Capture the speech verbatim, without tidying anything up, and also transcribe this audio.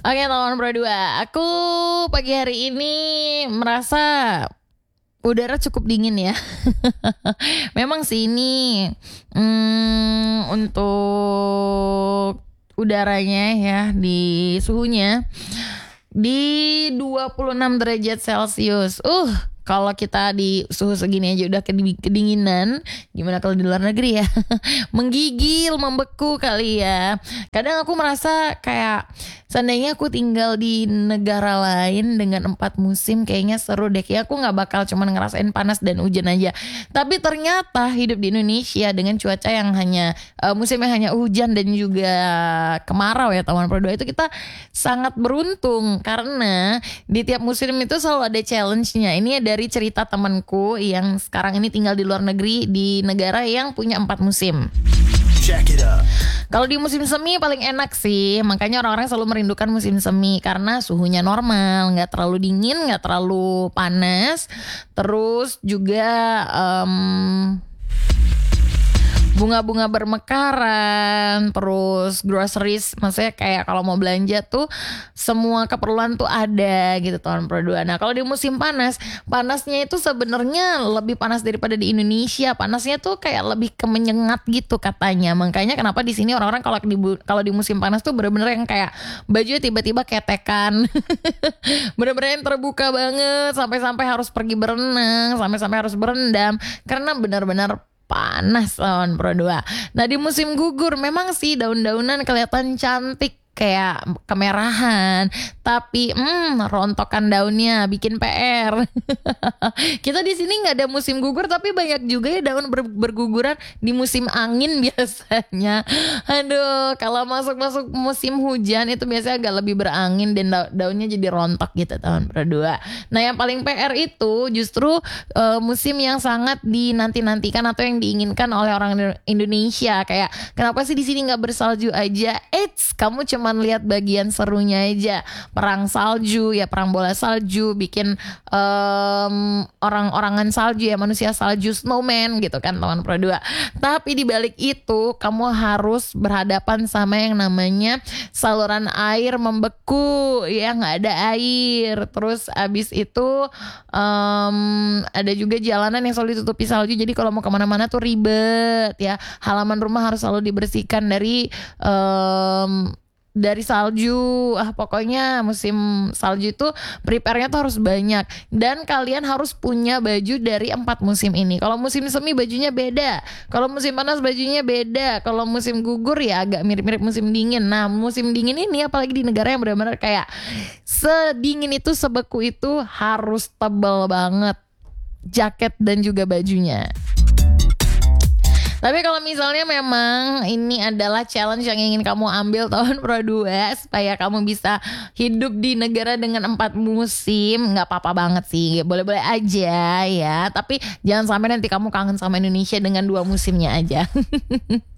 Oke teman Pro dua, aku pagi hari ini merasa udara cukup dingin ya. Memang sih ini hmm, untuk udaranya ya, di suhunya di dua puluh enam derajat Celcius. Uh, kalau kita di suhu segini aja udah kedinginan, gimana kalau di luar negeri ya? Menggigil, membeku kali ya. Kadang aku merasa kayak seandainya aku tinggal di negara lain dengan empat musim, kayaknya seru deh. Kayak aku gak bakal cuma ngerasain panas dan hujan aja. Tapi ternyata hidup di Indonesia dengan cuaca yang hanya uh, musimnya hanya hujan dan juga kemarau ya teman Pro dua, itu kita sangat beruntung karena di tiap musim itu selalu ada challenge-nya. Ini dari dari cerita temanku yang sekarang ini tinggal di luar negeri di negara yang punya empat musim. Kalau di musim semi paling enak sih, makanya orang-orang selalu merindukan musim semi karena suhunya normal, nggak terlalu dingin, nggak terlalu panas, terus juga um, bunga-bunga bermekaran, terus groceries, maksudnya kayak kalau mau belanja tuh semua keperluan tuh ada gitu tahun Pro dua. Nah kalau di musim panas, panasnya itu sebenarnya lebih panas daripada di Indonesia. Panasnya tuh kayak lebih kemenyengat gitu katanya. Makanya kenapa di sini orang-orang kalau di kalau di musim panas tuh bener-bener yang kayak bajunya tiba-tiba ketekan, bener-bener yang terbuka banget, sampai-sampai harus pergi berenang, sampai-sampai harus berendam karena benar-benar panas lawan Pro dua. Nah di musim gugur memang sih daun-daunan kelihatan cantik kayak kemerahan, tapi hmm, rontokan daunnya bikin P R. Kita di sini nggak ada musim gugur, tapi banyak juga ya daun ber- berguguran di musim angin biasanya. Aduh, kalau masuk-masuk musim hujan itu biasanya agak lebih berangin dan da- daunnya jadi rontok gitu tahun Pro dua. Nah yang paling P R itu justru uh, musim yang sangat dinanti-nantikan atau yang diinginkan oleh orang Indonesia. Kayak kenapa sih di sini nggak bersalju aja? Eits, kamu cuma lihat bagian serunya aja, perang salju ya, perang bola salju, bikin um, orang-orangan salju ya, manusia salju, snowman gitu kan teman Pro dua. Tapi di balik itu kamu harus berhadapan sama yang namanya saluran air membeku ya, nggak ada air. Terus abis itu um, ada juga jalanan yang selalu ditutupi salju, jadi kalau mau kemana-mana tuh ribet ya. Halaman rumah harus selalu dibersihkan dari um, dari salju. Ah pokoknya musim salju itu prepare-nya tuh harus banyak, dan kalian harus punya baju dari empat musim ini. Kalau musim semi bajunya beda, kalau musim panas bajunya beda, kalau musim gugur ya agak mirip-mirip musim dingin. Nah musim dingin ini apalagi di negara yang benar-benar kayak sedingin itu, sebeku itu, harus tebal banget jaket dan juga bajunya. Tapi kalau misalnya memang ini adalah challenge yang ingin kamu ambil tahun Pro dua supaya kamu bisa hidup di negara dengan empat musim, nggak apa-apa banget sih, boleh-boleh aja ya. Tapi jangan sampai nanti kamu kangen sama Indonesia dengan dua musimnya aja.